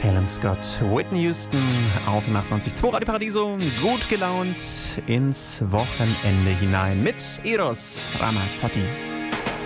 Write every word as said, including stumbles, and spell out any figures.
Callum Scott, Whitney Houston auf dem achtundneunzig Komma zwei Radio Paradiso. Gut gelaunt ins Wochenende hinein mit Eros Ramazzotti.